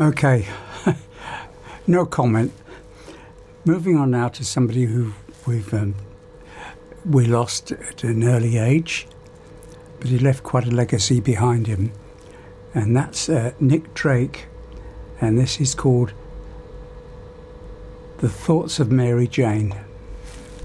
Okay, no comment. Moving on now to somebody who we lost at an early age, but he left quite a legacy behind him, and that's Nick Drake, and this is called The Thoughts of Mary Jane.